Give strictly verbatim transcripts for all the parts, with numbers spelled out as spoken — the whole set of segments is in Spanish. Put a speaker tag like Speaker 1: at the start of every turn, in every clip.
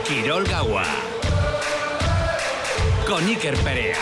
Speaker 1: Quirol Gaua. Con Iker Perea.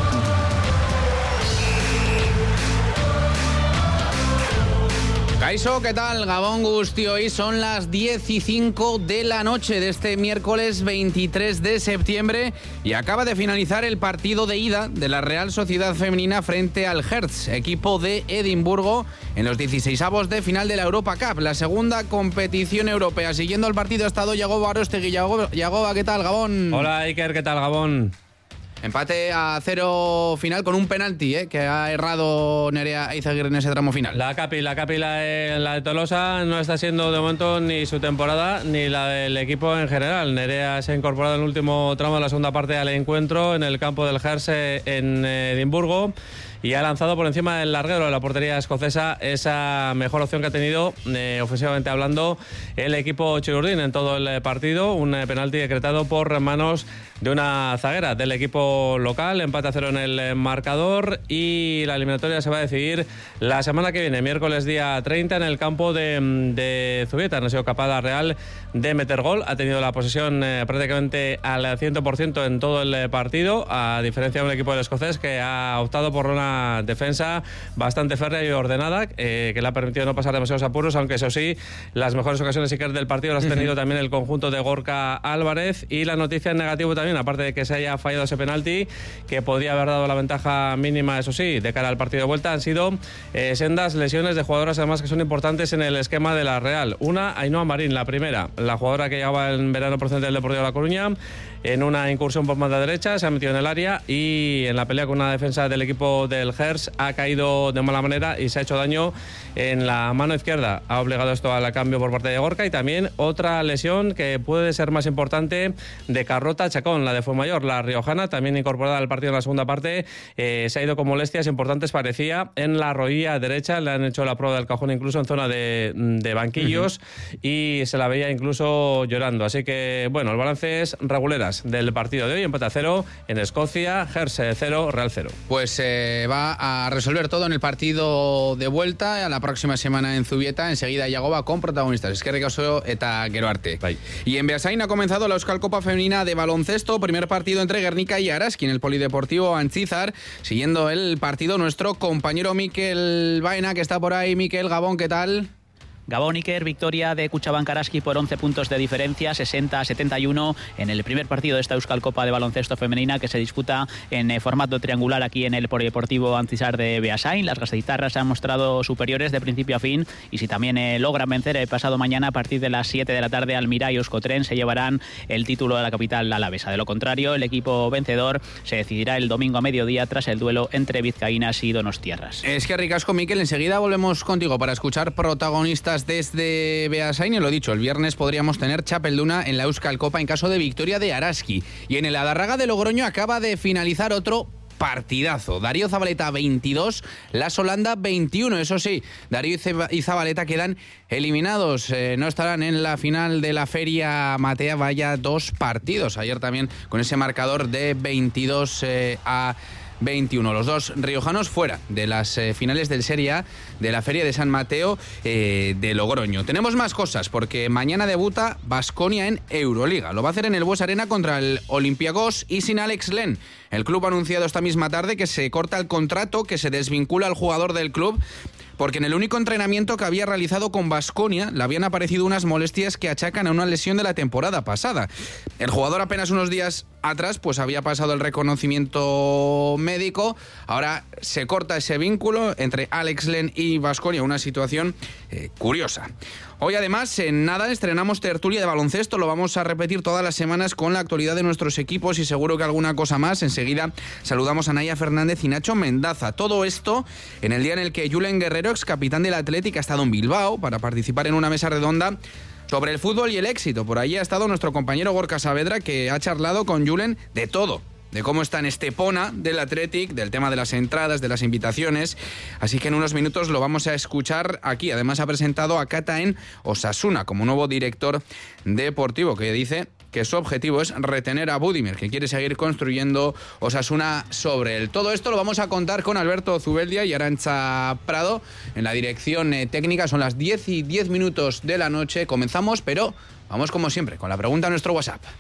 Speaker 2: Kaixo, ¿qué tal? Gabón Gusti, hoy son las diez y cinco de la noche de este miércoles veintitrés de septiembre y acaba de finalizar el partido de ida de la Real Sociedad Femenina frente al Hertz, equipo de Edimburgo, en los dieciseisavos de final de la Europa Cup, la segunda competición europea. Siguiendo el partido ha estado Yagoba Arostegui. Yagoba, ¿qué tal, Gabón?
Speaker 3: Hola, Iker, ¿qué tal, Gabón?
Speaker 2: Empate a cero final con un penalti, ¿eh? que ha errado Nerea Eizaguirre en ese tramo final.
Speaker 3: La Capi, la Capi, la de, la de Tolosa no está siendo de momento ni su temporada ni la del equipo en general. Nerea se ha incorporado en el último tramo de la segunda parte al encuentro en el campo del Hertz en Edimburgo y ha lanzado por encima del larguero de la portería escocesa esa mejor opción que ha tenido, eh, ofensivamente hablando, el equipo chilurdín en todo el partido. Un eh, penalti decretado por manos de una zaguera del equipo local. Empate a cero en el marcador y la eliminatoria se va a decidir la semana que viene, miércoles día treinta, en el campo de, de Zubieta. No ha sido capaz la Real de meter gol. Ha tenido la posesión eh, prácticamente al cien por ciento en todo el partido, a diferencia de un equipo del escocés que ha optado por una defensa bastante férrea y ordenada, eh, que le ha permitido no pasar demasiados apuros, aunque eso sí, las mejores ocasiones del partido las ha tenido uh-huh. también el conjunto de Gorka Álvarez. Y la noticia en negativo también, aparte de que se haya fallado ese penalti, que podría haber dado la ventaja mínima, eso sí, de cara al partido de vuelta, han sido eh, sendas lesiones de jugadoras además que son importantes en el esquema de la Real. Una, Ainhoa Marín, la primera, la jugadora que llegaba en verano procedente del Deportivo de La Coruña, en una incursión por banda derecha, se ha metido en el área y en la pelea con una defensa del equipo del Hertz ha caído de mala manera y se ha hecho daño en la mano izquierda. Ha obligado esto al cambio por parte de Gorka. Y también otra lesión que puede ser más importante de Carlota Chacón, la de Fuenmayor, la riojana, también incorporada al partido en la segunda parte. Eh, se ha ido con molestias importantes, parecía, en la rodilla derecha. Le han hecho la prueba del cajón incluso en zona de, de banquillos uh-huh. y se la veía incluso llorando. Así que, bueno, el balance es reguleras del partido de hoy. Empate a cero en Escocia, Hertz cero, Real cero.
Speaker 2: Pues eh, va a resolver todo en el partido de vuelta a la próxima semana en Zubieta. Enseguida Yagoba con protagonistas. Es que Ricaso eta Gero arte.
Speaker 3: Bye.
Speaker 2: Y en Beasain ha comenzado la Euskal Copa Femenina de baloncesto. Primer partido entre Guernica y Araski en el Polideportivo Antzizar. Siguiendo el partido nuestro compañero Mikel Baena, que está por ahí. Mikel, Gabón, ¿qué tal?
Speaker 4: Gabón, Iker, victoria de Kutxabank Araski por once puntos de diferencia, sesenta a setenta y uno en el primer partido de esta Euskal Copa de baloncesto femenina que se disputa en eh, formato triangular aquí en el Polideportivo Antzizar de Beasain. Las gaseitarras se han mostrado superiores de principio a fin y si también eh, logran vencer el pasado mañana a partir de las siete de la tarde al Mirai Euskotren, se llevarán el título de la capital alavesa. De lo contrario, el equipo vencedor se decidirá el domingo a mediodía tras el duelo entre vizcaínas y donostiarras.
Speaker 2: Es que ricasco, Mikel, enseguida volvemos contigo para escuchar protagonistas desde Beasain. Y lo dicho, el viernes podríamos tener Txapelduna en la Euskal Copa en caso de victoria de Araski. Y en el Adarraga de Logroño acaba de finalizar otro partidazo. Darío Zabaleta veintidós, Las Holanda veintiuno. Eso sí, Darío y Zabaleta quedan eliminados. Eh, no estarán en la final de la Feria Matea. Vaya dos partidos. Ayer también con ese marcador de veintidós eh, a veintiuno. Los dos riojanos fuera de las eh, finales del Serie A de la Feria de San Mateo eh, de Logroño. Tenemos más cosas porque mañana debuta Baskonia en Euroliga. Lo va a hacer en el Bues Arena contra el Olympiacos y sin Alex Len. El club ha anunciado esta misma tarde que se corta el contrato, que se desvincula al jugador del club, porque en el único entrenamiento que había realizado con Baskonia le habían aparecido unas molestias que achacan a una lesión de la temporada pasada. El jugador apenas unos días atrás pues había pasado el reconocimiento médico. Ahora se corta ese vínculo entre Alex Len y Baskonia, una situación eh, curiosa. Hoy además en nada estrenamos tertulia de baloncesto, lo vamos a repetir todas las semanas con la actualidad de nuestros equipos y seguro que alguna cosa más. Enseguida saludamos a Naya Fernández y Nacho Mendaza. Todo esto en el día en el que Julen Guerrero, ex capitán del Athletic, ha estado en Bilbao para participar en una mesa redonda sobre el fútbol y el éxito. Por allí ha estado nuestro compañero Gorka Saavedra, que ha charlado con Julen de todo, de cómo está en Estepona del Athletic, del tema de las entradas, de las invitaciones. Así que en unos minutos lo vamos a escuchar aquí. Además ha presentado a Kata en Osasuna como nuevo director deportivo, que dice que su objetivo es retener a Budimir, que quiere seguir construyendo Osasuna sobre él. Todo esto lo vamos a contar con Alberto Zubeldia y Arantxa Prado en la dirección eh, técnica. Son las diez y diez minutos de la noche. Comenzamos, pero vamos como siempre con la pregunta a nuestro WhatsApp.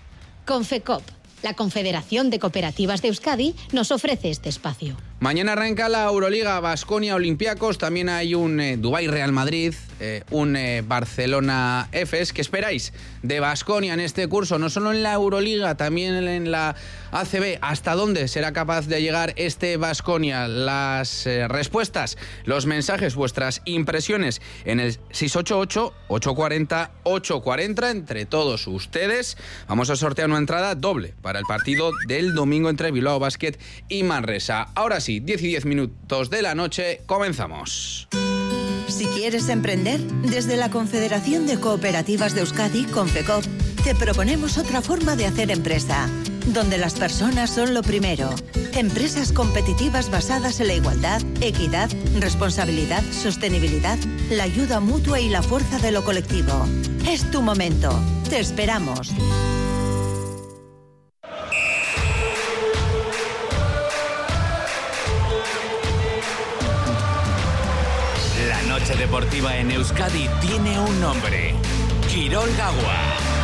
Speaker 5: Confecop, la Confederación de Cooperativas de Euskadi, nos ofrece este espacio.
Speaker 2: Mañana arranca la Euroliga, Baskonia Olympiacos, también hay un eh, Dubái Real Madrid, eh, un eh, Barcelona Efes. ¿Qué esperáis de Baskonia en este curso? No solo en la Euroliga, también en la A C B. ¿Hasta dónde será capaz de llegar este Baskonia? Las eh, respuestas, los mensajes, vuestras impresiones en el seis ocho ocho, ocho cuatro cero, ocho cuatro cero. Entre todos ustedes vamos a sortear una entrada doble para el partido del domingo entre Bilbao Basket y Manresa. Ahora sí, diez y diez minutos de la noche, comenzamos.
Speaker 6: Si quieres emprender, desde la Confederación de Cooperativas de Euskadi, Confecop, te proponemos otra forma de hacer empresa, donde las personas son lo primero. Empresas competitivas basadas en la igualdad, equidad, responsabilidad, sostenibilidad, la ayuda mutua y la fuerza de lo colectivo. Es tu momento. Te esperamos.
Speaker 1: La noche deportiva en Euskadi tiene un nombre: Kirol Gaua.